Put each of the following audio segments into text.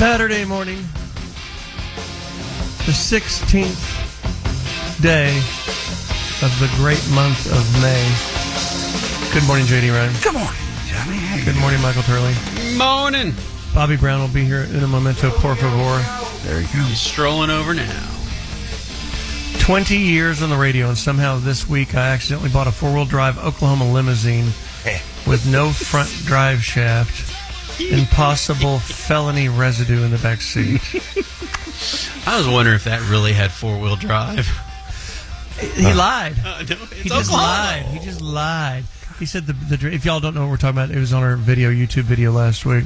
Saturday morning, the 16th day of the great month of May. Good morning, J.D. Ryan. Good morning, Johnny. Good morning, Michael Turley. Morning. Bobby Brown will be here in a momento, por favor. There you go. He's strolling over now. 20 years on the radio, and somehow this week I accidentally bought a four-wheel drive Oklahoma limousine with no front drive shaft and possible felony residue in the back seat. I was wondering if that really had four-wheel drive. He lied. No, He just lied. He just lied. He said the if y'all don't know what we're talking about, it was on our YouTube video last week.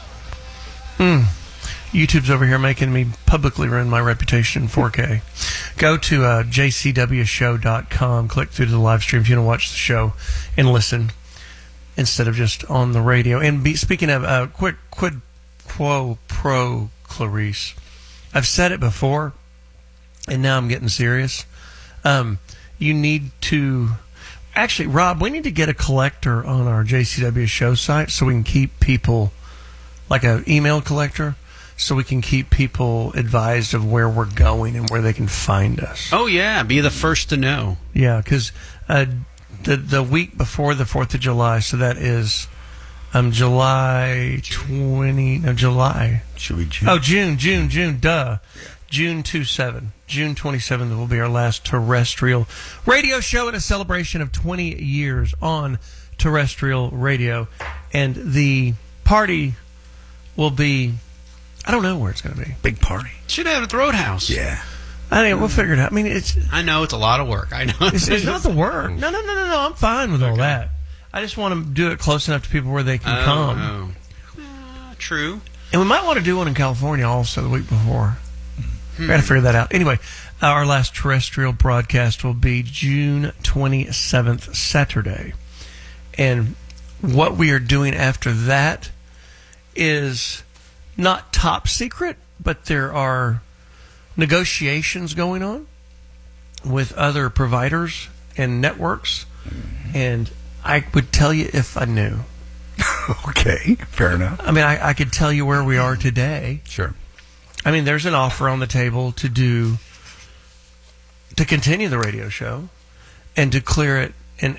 YouTube's over here making me publicly ruin my reputation in 4K. Go to jcwshow.com, click through to the live stream if you want to watch the show and listen instead of just on the radio. And speaking of quick quid quo pro Clarice, I've said it before, and now I'm getting serious. You need to... Actually, Rob, we need to get a collector on our JCW show site so we can keep people... like an email collector, so we can keep people advised of where we're going and where they can find us. Oh, yeah. Be the first to know. Yeah, because the week before the 4th of July, so that is July 20... No, July. Should we June? Oh, June, duh. June 27. June 27th will be our last terrestrial radio show and a celebration of 20 years on terrestrial radio. And the party... will be, I don't know where it's going to be. Big party. Should have at the Roadhouse. Yeah. I mean, we'll figure it out. I mean, I know it's a lot of work. I know. It's not the work. No. I'm fine with all that. I just want to do it close enough to people where they can come. True. And we might want to do one in California also the week before. We got to figure that out. Anyway, our last terrestrial broadcast will be June 27th, Saturday. And what we are doing after that is not top secret, but there are negotiations going on with other providers and networks, and I would tell you if I knew. Okay, fair enough. I mean, I could tell you where we are today. Sure. I mean, there's an offer on the table to continue the radio show and to clear it in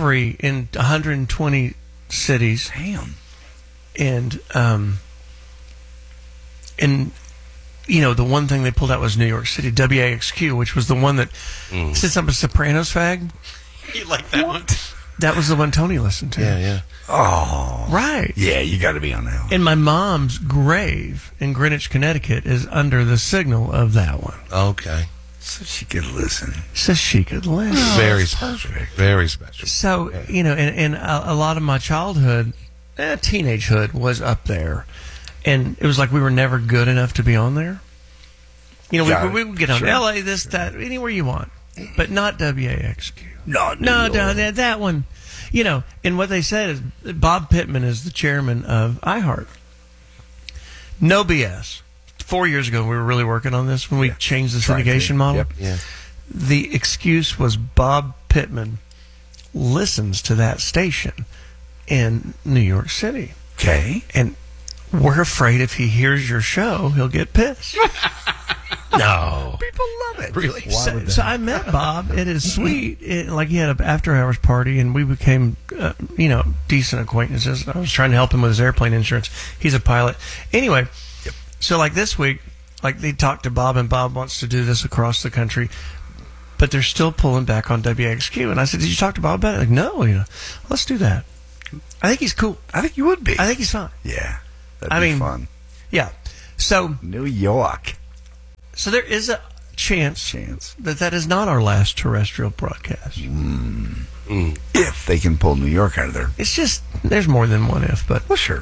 120 cities. Damn. And you know, the one thing they pulled out was New York City, WAXQ, which was the one that said something Sopranos fag. You like that one? That was the one Tony listened to. Yeah. Oh. Right. Yeah, you got to be on that one. And my mom's grave in Greenwich, Connecticut is under the signal of that one. Okay. So she could listen. So she could listen. Very special. Very special. So, you know, and a lot of my childhood... teenagehood was up there, and it was like we were never good enough to be on there. You know, we would get on LA, this, that, anywhere you want, but not WAXQ. No, that one. You know, and what they said is Bob Pittman is the chairman of iHeart. No BS. 4 years ago, we were really working on this when we changed the syndication model. Yep. Yeah. The excuse was Bob Pittman listens to that station in New York City. Okay. And we're afraid if he hears your show, he'll get pissed. No. People love it. Really? So I met Bob at his suite. Like he had an after-hours party, and we became, decent acquaintances. I was trying to help him with his airplane insurance. He's a pilot. Anyway, so like this week, like they talked to Bob, and Bob wants to do this across the country. But they're still pulling back on WXQ. And I said, did you talk to Bob about it? Like, no. Let's do that. I think he's cool. I think you would be. I think he's fine. Yeah. That'd be fun. Yeah. So New York. So there is a chance that is not our last terrestrial broadcast. If they can pull New York out of there. It's just, there's more than one if, but... Well, sure.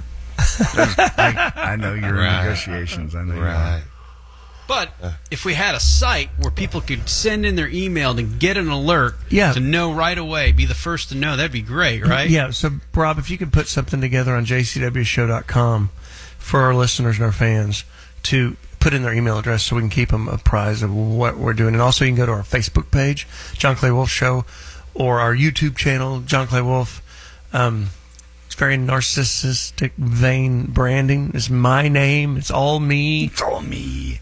I know you're in negotiations. I know you are. But if we had a site where people could send in their email to get an alert to know right away, be the first to know, that'd be great, right? Yeah, so, Rob, if you could put something together on jcwshow.com for our listeners and our fans to put in their email address so we can keep them apprised of what we're doing. And also you can go to our Facebook page, John Clay Wolf Show, or our YouTube channel, John Clay Wolf. very narcissistic, vain branding. It's my name. It's all me. It's all me.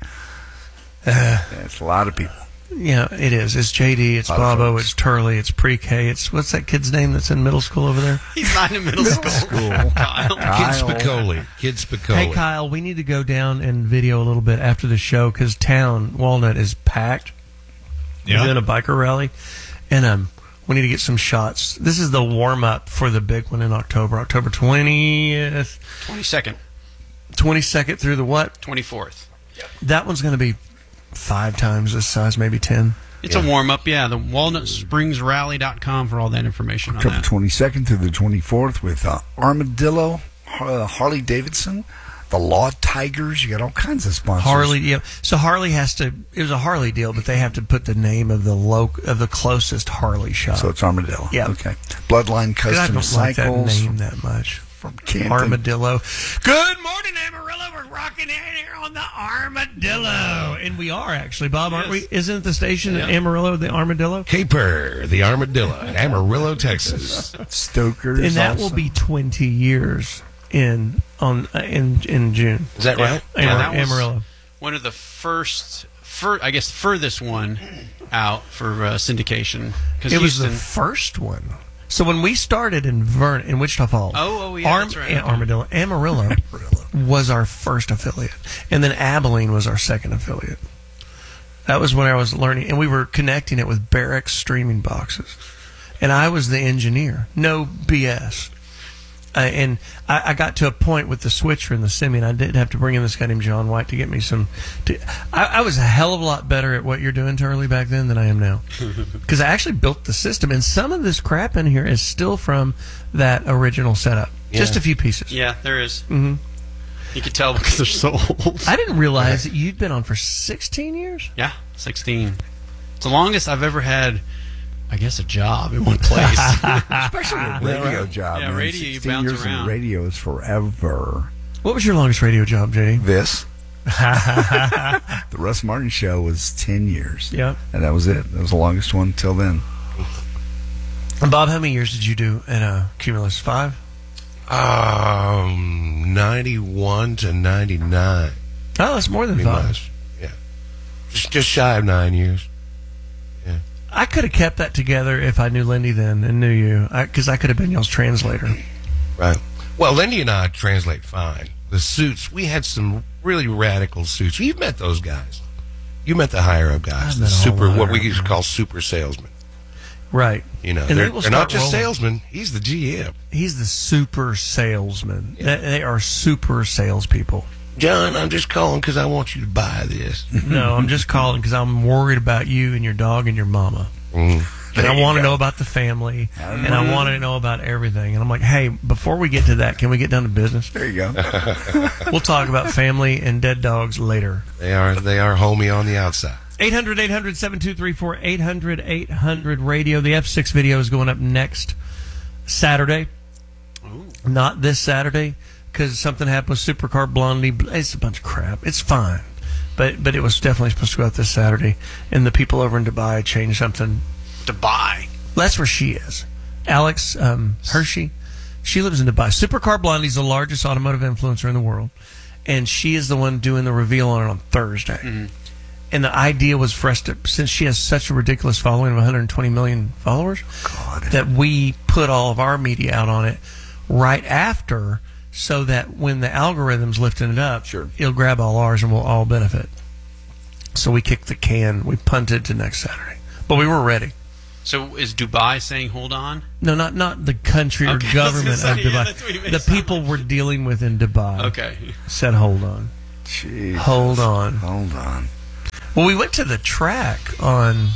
It's a lot of people. Yeah, it is. It's JD, it's Bobo, it's Turley, it's Pre-K. It's, what's that kid's name that's in middle school over there? He's not in middle school. Kyle. Kid Spicoli. Hey, Kyle, we need to go down and video a little bit after the show because Walnut is packed. Yeah. We're doing a biker rally, and we need to get some shots. This is the warm-up for the big one in October 20th. 22nd. 22nd through the what? 24th. Yep. That one's going to be 5 times this size, maybe 10. It's a warm-up, yeah. The WalnutSpringsRally.com for all that information October on that. 22nd through the 24th with Armadillo, Harley Davidson, the Law Tigers. You got all kinds of sponsors. Harley, yeah. So Harley has to. It was a Harley deal, but they have to put the name of the closest Harley shop. So it's Armadillo. Yeah. Okay. Bloodline Custom I don't Cycles. like that name that much. From Canton. Armadillo. Good morning, Amarillo. We're rocking in here on the Armadillo, and we are actually, Bob, aren't we? Isn't it the station in Amarillo, the Armadillo? Caper, the Armadillo in Amarillo, Texas. Stokers, and that will be 20 years in June. Is that right? That was Amarillo. One of the furthest one out for syndication. It was the first one. So when we started in Wichita Falls, that's right. Armadillo, Amarillo was our first affiliate, and then Abilene was our second affiliate. That was when I was learning, and we were connecting it with Barracks streaming boxes, and I was the engineer. No BS. And I got to a point with the switcher and the semi, and I did have to bring in this guy named John White to get me some. I was a hell of a lot better at what you're doing, Turley, back then than I am now. Because I actually built the system, and some of this crap in here is still from that original setup. Yeah. Just a few pieces. Yeah, there is. Mm-hmm. You could tell because they're so old. I didn't realize that you'd been on for 16 years? Yeah, 16. It's the longest I've ever had, I guess, a job in one place. Especially a radio job. Yeah, man. radio, you 16 bounce years around. In radio is forever. What was your longest radio job, JD? This. The Russ Martin Show was 10 years. Yeah. And that was it. That was the longest one till then. And Bob, how many years did you do at Cumulus? 5? 91 to 99. Oh, that's more than 5. Yeah. Just shy of 9 years. I could have kept that together if I knew Lindy then and knew you, because I could have been y'all's translator. Right. Well, Lindy and I translate fine. The suits, we had some really radical suits. You've met those guys. You met the higher-up guys, what we used to call super salesmen. Right. You know, they're not just salesmen. He's the GM. He's the super salesman. Yeah. They are super salespeople. John, I'm just calling because I want you to buy this. No, I'm just calling because I'm worried about you and your dog and your mama. And I want to know about the family, and I want to know about everything. And I'm like, hey, before we get to that, can we get down to business? There you go. We'll talk about family and dead dogs later. They are homie on the outside. 800-800-7234, 800-800-RADIO. The F6 video is going up next Saturday. Ooh. Not this Saturday, because something happened with Supercar Blondie. It's a bunch of crap. It's fine. But it was definitely supposed to go out this Saturday, and the people over in Dubai changed something. Dubai? That's where she is. Alex Hershey. She lives in Dubai. Supercar Blondie is the largest automotive influencer in the world, and she is the one doing the reveal on it on Thursday. Mm-hmm. And the idea was for us to, since she has such a ridiculous following of 120 million followers, that we put all of our media out on it right after, so that when the algorithm's lifting it up, it'll grab all ours and we'll all benefit. So we kicked the can. We punted to next Saturday. But we were ready. So is Dubai saying hold on? No, not the country or government of Dubai. The people we're dealing with in Dubai said hold on. Jesus. Hold on. Hold on. Well, we went to the track on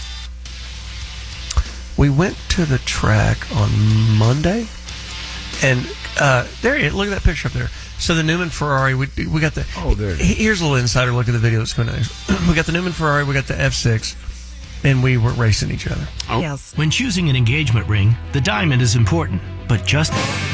Monday, and there you look at that picture up there. So the Newman Ferrari, we got the. Oh, there it is. Here's a little insider look at the video that's going on. We got the Newman Ferrari, we got the F6, and we were racing each other. Oh. Yes. When choosing an engagement ring, the diamond is important, but just